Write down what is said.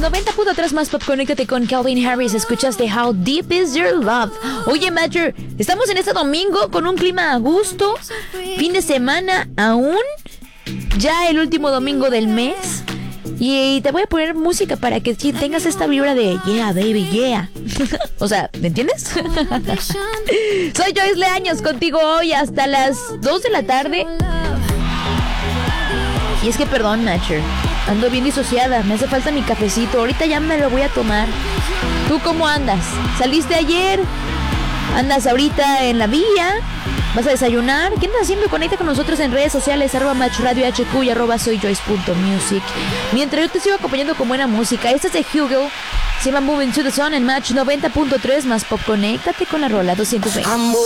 90.3 más pop. Conéctate con Calvin Harris. Escuchaste How Deep Is Your Love. Oye, Matcher, estamos en este domingo con un clima a gusto. Fin de semana aún. Ya el último domingo del mes. Y te voy a poner música para que tengas esta vibra de yeah, baby, yeah. O sea, ¿me entiendes? Soy Joyce Leaños contigo hoy hasta las 2 de la tarde. Y es que perdón, Matcher, ando bien disociada, me hace falta mi cafecito. Ahorita ya me lo voy a tomar. ¿Tú cómo andas? ¿Saliste ayer? ¿Andas ahorita en la vía? ¿Vas a desayunar? ¿Qué andas haciendo? Conecta con nosotros en redes sociales, @matchradiohq y @soyjoyce.music. Mientras yo te sigo acompañando con buena música. Esta es de Hugo, se llama Moving to the Sun en Match 90.3 más pop. Conéctate con la rola 220.